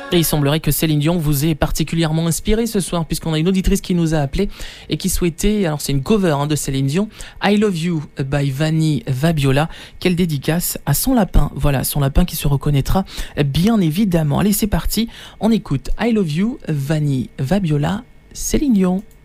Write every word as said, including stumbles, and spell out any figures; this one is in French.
Et il semblerait que Céline Dion vous ait particulièrement inspiré ce soir, puisqu'on a une auditrice qui nous a appelé et qui souhaitait, alors c'est une cover hein, de Céline Dion, I Love You by Vanny Vabiola, qu'elle dédicace à son lapin. Voilà, son lapin qui se reconnaîtra bien évidemment. Allez, c'est parti, on écoute I Love You, Vanny Vabiola, Céline Dion.